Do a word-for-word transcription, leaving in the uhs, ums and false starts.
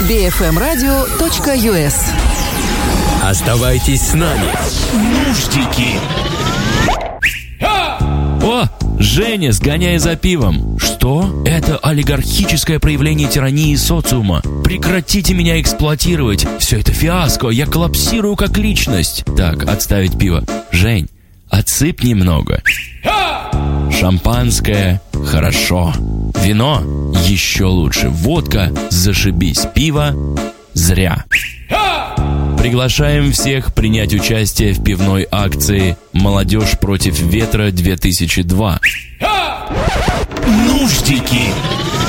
би эф эм радио точка ю эс. Оставайтесь с нами. Нуждики. О, Женя, сгоняй за пивом. Что? Это олигархическое проявление тирании социума. Прекратите меня эксплуатировать. Все это фиаско, я коллапсирую как личность. Так, отставить пиво. Жень, отсыпь немного. Шампанское – хорошо. Вино – еще лучше. Водка – зашибись. Пиво – зря. Приглашаем всех принять участие в пивной акции «Молодежь против ветра-две тысячи два». Нуждики.